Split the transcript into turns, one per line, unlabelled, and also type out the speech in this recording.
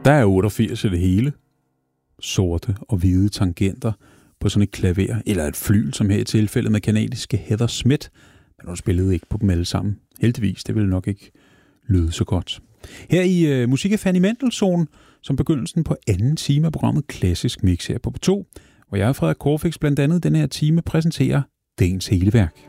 Der er 88 i det hele. Sorte og hvide tangenter på sådan et klaver, eller et flyl, som her i tilfældet med kanadiske Heather Smith, men hun spillede ikke på dem alle sammen. Heldigvis, det ville nok ikke lyde så godt. Her i Musik af Fanny Mendelssohn, som begyndelsen på anden time af programmet Klassisk Mix her på P2, hvor jeg, Frederik Corfix, blandt andet den her time præsenterer dagens hele værk.